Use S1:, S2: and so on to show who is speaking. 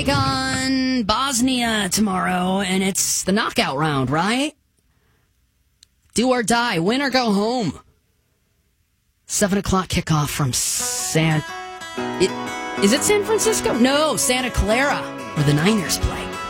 S1: take on Bosnia tomorrow, and it's the knockout round, right? Do or die, win or go home. 7 o'clock kickoff from Is it San Francisco? No, Santa Clara, where the Niners play.